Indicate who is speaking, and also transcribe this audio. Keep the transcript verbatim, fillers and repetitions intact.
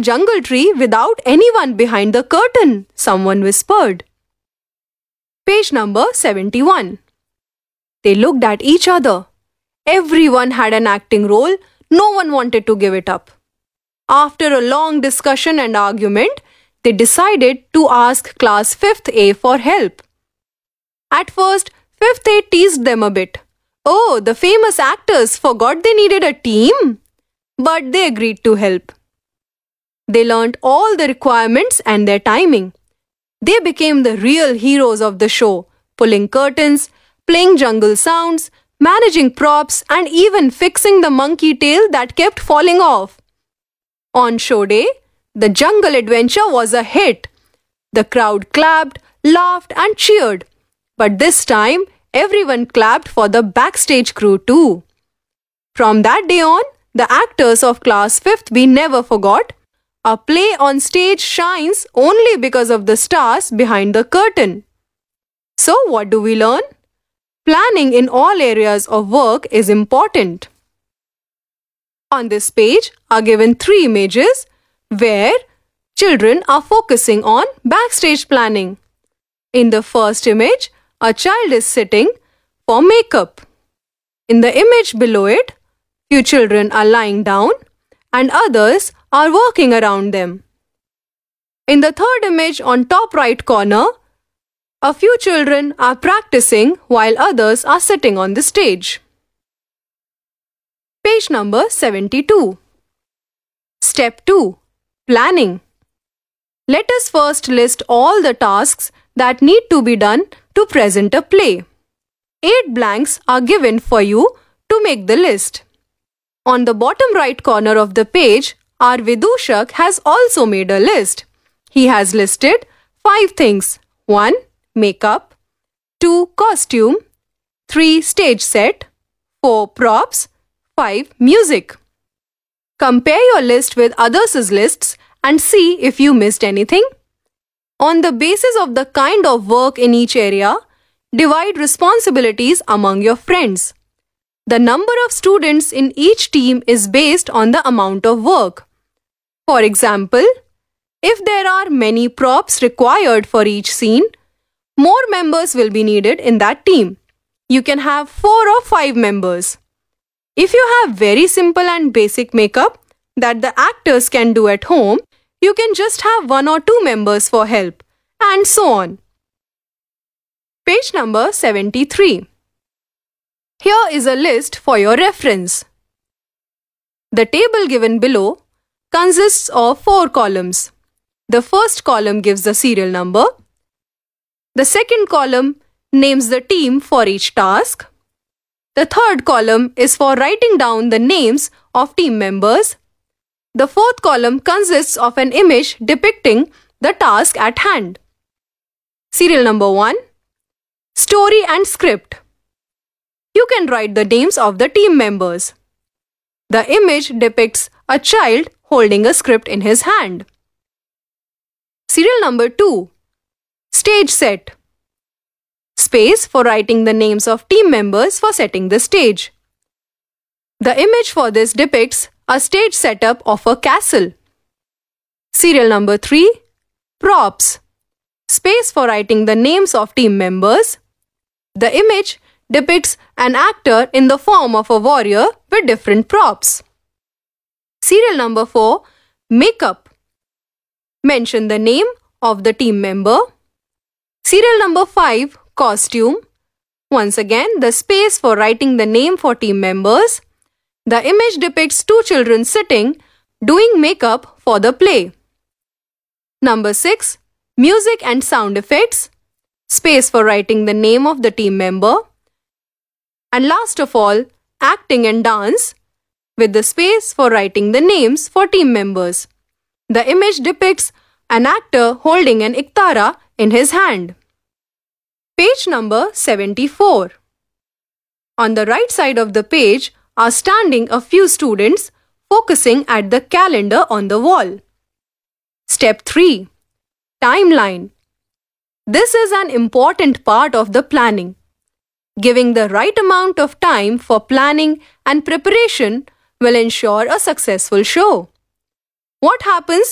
Speaker 1: jungle tree without anyone behind the curtain, someone whispered. Page number seventy-one. They looked at each other. Everyone had an acting role. No one wanted to give it up. After a long discussion and argument, they decided to ask class fifth A for help. At first, fifth A teased them a bit. Oh, the famous actors forgot they needed a team? But they agreed to help. They learned all the requirements and their timing. They became the real heroes of the show, pulling curtains, playing jungle sounds, managing props, and even fixing the monkey tail that kept falling off. On show day, the jungle adventure was a hit. The crowd clapped, laughed, and cheered. But this time, everyone clapped for the backstage crew too. From that day on, the actors of class fifth B never forgot. A play on stage shines only because of the stars behind the curtain. So what do we learn? Planning in all areas of work is important. On this page are given three images where children are focusing on backstage planning. In the first image, a child is sitting for makeup. In the image below it, few children are lying down and others are working around them. In the third image on top right corner, a few children are practicing while others are sitting on the stage. Page number seventy-two. Step two. Planning. Let us first list all the tasks that need to be done to present a play. Eight blanks are given for you to make the list. On the bottom right corner of the page, our Vidushak has also made a list. He has listed five things. one. Makeup. two. Costume. three. Stage set. four. Props. five. Music. Compare your list with others' lists and see if you missed anything. On the basis of the kind of work in each area, divide responsibilities among your friends. The number of students in each team is based on the amount of work. For example, if there are many props required for each scene, more members will be needed in that team. You can have four or five members. If you have very simple and basic makeup that the actors can do at home, you can just have one or two members for help, and so on. Page number seventy-three. Here is a list for your reference. The table given below consists of four columns. The first column gives the serial number. The second column names the team for each task. The third column is for writing down the names of team members. The fourth column consists of an image depicting the task at hand. Serial number one. Story and script. You can write the names of the team members. The image depicts a child holding a script in his hand. Serial number two. Stage set. Space for writing the names of team members for setting the stage. The image for this depicts a stage setup of a castle. Serial number three. Props. Space for writing the names of team members. The image depicts an actor in the form of a warrior with different props. Serial number four. Makeup. Mention the name of the team member. Serial number five. Costume. Once again, the space for writing the name for team members. The image depicts two children sitting, doing makeup for the play. Number six. Music and sound effects. Space for writing the name of the team member. And last of all, acting and dance, with the space for writing the names for team members. The image depicts an actor holding an iktara in his hand. Page number seventy-four. On the right side of the page are standing a few students focusing at the calendar on the wall. Step three. Timeline. This is an important part of the planning. Giving the right amount of time for planning and preparation will ensure a successful show. What happens